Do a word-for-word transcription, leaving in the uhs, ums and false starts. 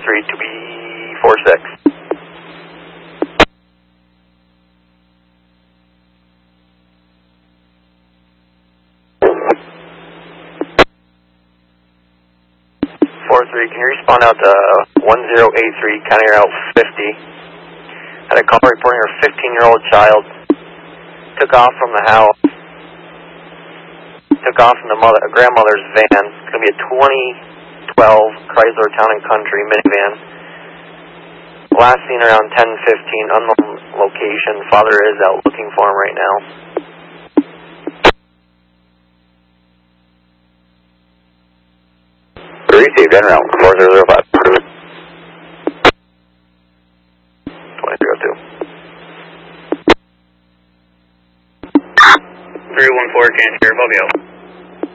three to be four six. four three, can you respond out to one zero eight three, county route fifty? Had a call reporting her fifteen-year-old child took off from the house, took off from the mother, grandmother's van. It's going to be a twenty twelve Chrysler Town and Country minivan. Last seen around ten fifteen, unknown location. Father is out looking for him right now. Received en route four zero zero five. twenty zero two. three one four, can't hear, above you.